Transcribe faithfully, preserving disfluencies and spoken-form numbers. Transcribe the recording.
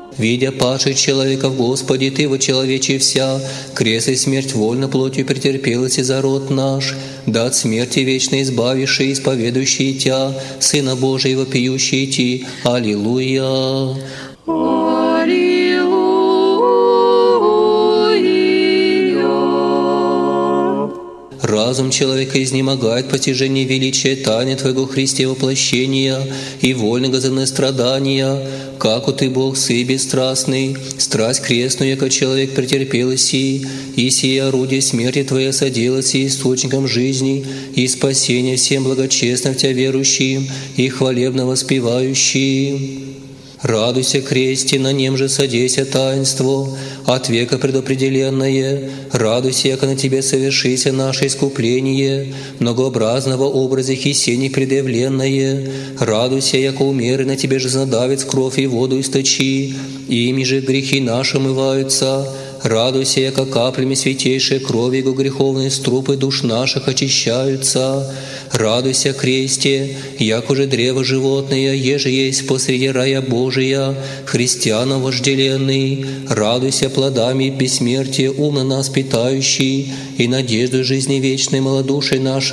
Видя падших человеков, Господи, Ты вочеловечився, крест и смерть вольно плотью претерпелась и за род наш, да от смерти вечно избавивший, исповедующий Тя, Сына Божьего, пьющий Ти. Аллилуйя! Разум человека изнемогает постижение величия тайны Твоего Христе воплощения и вольного земные страдания, како Ты, Бог, Сы бесстрастный, страсть крестную, яко человек претерпел си, и сие орудие смерти Твоя соделась источником жизни и спасения всем благочестным в Тебя верующим и хвалебно воспевающим. Радуйся, кресте, на нем же содейся таинству, от века предопределенное. Радуйся, яко на Тебе совершится наше искупление, многообразного образа хисений предъявленное. Радуйся, яко умеры на Тебе жизнодавец кровь и воду источи, ими же грехи наши омываются. Радуйся, яко каплями святейшей крови Его греховные струпы душ наших очищаются. Радуйся, кресте, яко же древо животное, еже есть посреди рая Божия, христианам вожделенный. Радуйся плодами бессмертия, умно нас питающий, и надежду жизни вечной малодушия нашей